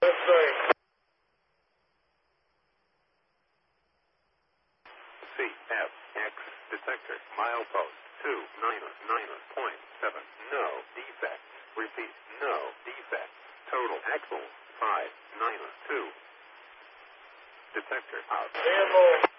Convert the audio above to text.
That's right. CFX detector milepost 299.7. No defects. Repeat, no defects. Total axle 592. Detector out. Ammo.